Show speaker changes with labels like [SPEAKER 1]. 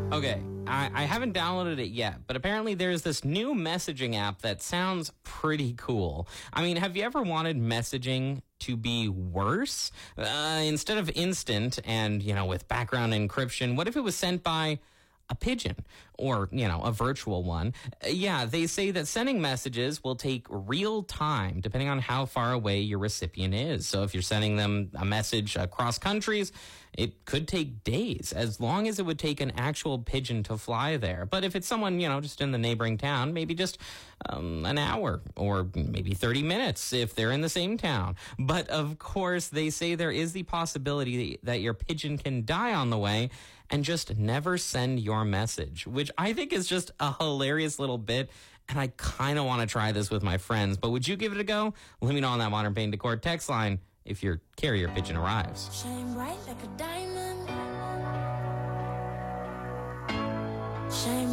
[SPEAKER 1] Okay, I haven't downloaded it yet, but apparently there's this new messaging app that sounds pretty cool. I mean, have you ever wanted messaging to be worse? Instead of instant and, with background encryption, what if it was sent by a pigeon or, a virtual one? Yeah, they say that sending messages will take real time depending on how far away your recipient is. So if you're sending them a message across countries, it could take days, as long as it would take an actual pigeon to fly there. But if it's someone, just in the neighboring town, maybe just an hour or maybe 30 minutes if they're in the same town. But of course, they say there is the possibility that your pigeon can die on the way and just never send your message, which I think is just a hilarious little bit. And I kind of want to try this with my friends. But would you give it a go? Let me know on that Modern Paint Decor text line if your carrier pigeon arrives.
[SPEAKER 2] Shine bright like a diamond. Shine